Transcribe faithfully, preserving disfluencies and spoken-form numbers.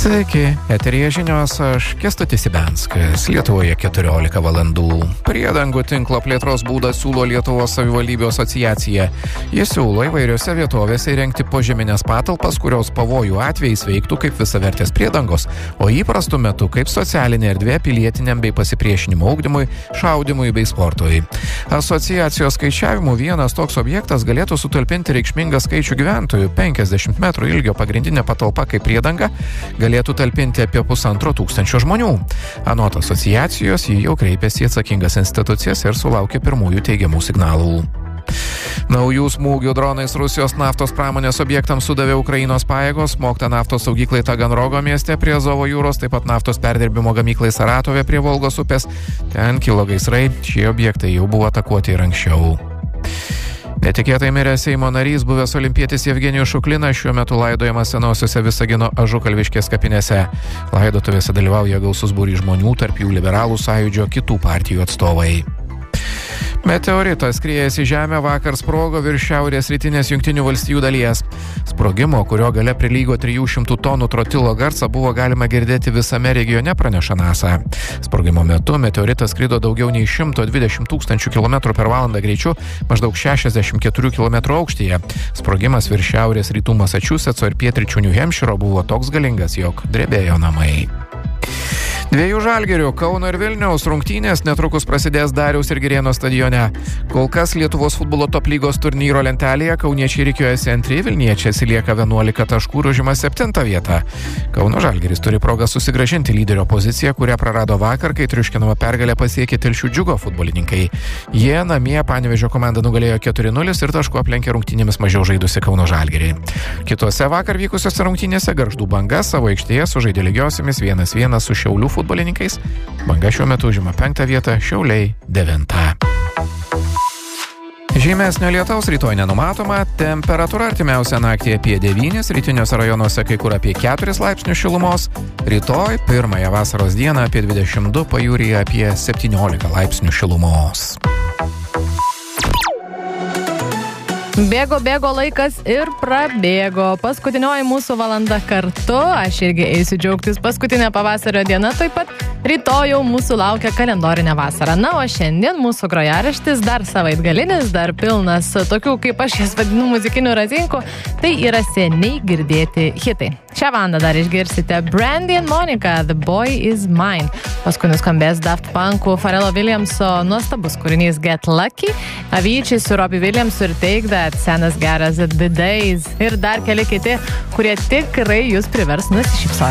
Sveiki, eteryje žinios, aš Kęstutis Ibenskas, Lietuvoje keturiolika valandų. Priedangų tinklo plėtros būdą siūlo Lietuvos savivaldybių asociacija. Jis siūlo įvairiose vietovėse įrengti požeminės patalpas, kurios pavojų atvejais veiktų kaip visavertės priedangos, o įprastu metu kaip socialinė erdvė pilietiniam bei pasipriešinimo ugdymui, šaudimui bei sportui. Asociacijos skaičiavimų vienas toks objektas galėtų sutalpinti reikšmingą skaičių gyventojų. penkiasdešimt metrų ilgio pagrindinė patalpa kaip priedanga galėtų talpinti apie pusantro tūkstančio žmonių. Anot asociacijos, jį jau kreipėsi į atsakingas institucijas ir sulaukė pirmųjų teigiamų signalų. Naujų smūgių dronais Rusijos naftos pramonės objektams sudavė Ukrainos pajėgos, smogta naftos saugyklai Taganrogo mieste prie Azovo jūros, taip pat naftos perdirbimo gamyklai Saratove prie Volgos upės. Ten kilo gaisrai, šie objektai jau buvo atakuoti ir anksčiau. Netikėtai mirė Seimo narys, buvęs olimpietis Jevgenijus Šuklinas, šiuo metu laidojamas senosiuose Visagino Ažukalviškės kapinėse. Laidotuvėse dalyvauja gausus būrys žmonių, tarp jų liberalų sąjūdžio kitų partijų atstovai. Meteoritas skriejęs į žemę vakar sprogo virš šiaurės rytinės Jungtinių valstijų dalies. Sprogimo, kurio gale prilygo trijų šimtų tonų trotilo garsą, buvo galima girdėti visame regione, praneša NASA. Sprogimo metu meteoritas skrido daugiau nei šimto dvidešimt tūkstančių kilometrų per valandą greičiu, maždaug šešiasdešimt keturių kilometrų aukštyje. Sprogimas virš šiaurės rytų Masačusetso ir pietryčių New Hampshiro buvo toks galingas, jog drebėjo namai. Dviejų Žalgirių, Kauno ir Vilniaus rungtynės netrukus prasidės Dariaus ir Girėno stadione. Kol kas Lietuvos futbolo top lygos turnyro lentelėje kauniečiai rikiuojasi antri, vilniečiai atsilieka vienuolika taškų ir užima septintą vietą. Kauno Žalgiris turi progą susigrąžinti lyderio poziciją, kurią prarado vakar, kai triuškinamą pergalę pasiekė Telšių Džiugo futbolininkai. Jie namie Panevėžio komandą nugalėjo keturi nulis ir taškų aplenkė rungtynėmis mažiau žaidusi Kauno Žalgirį. Kitose vakar vykusiose rungtynėse Gargždų Banga savo aikštėje sužaidė lygiosiomis vienas vienas su Šiaulių futbolininkais. Banga šiuo metu užima penktą vietą, Šiauliai devintą. Žymesnio lietaus rytoj nenumatoma, temperatūra artimiausią naktį apie devynis, rytiniuose rajonuose kai kur apie keturis laipsnius šilumos, rytoj pirmąją vasaros dieną apie dvidešimt du, pajūryje apie septyniolika laipsnių šilumos. Bėgo, bėgo laikas ir prabėgo. Paskutinioji mūsų valanda kartu. Aš irgi eisiu džiaugtis paskutinę pavasario dieną. Taip pat rytoj jau mūsų laukia kalendorinė vasara. Na, o šiandien mūsų grojaraštis dar savaitgalinis, dar pilnas tokių, kaip aš jas vadinu, muzikinių razinkų. Tai yra seniai girdėti hitai. Šią valandą dar išgirsite Brandy and Monica, The Boy Is Mine. Paskui nuskambės Daft Punk'ų Pharrello Williamso nuostabus kūrinys Get Lucky, Avicii su Robbie Williamsu ir Take That, senas geras The Days ir dar keli kiti, kurie tikrai jūs privers nusišypsoti.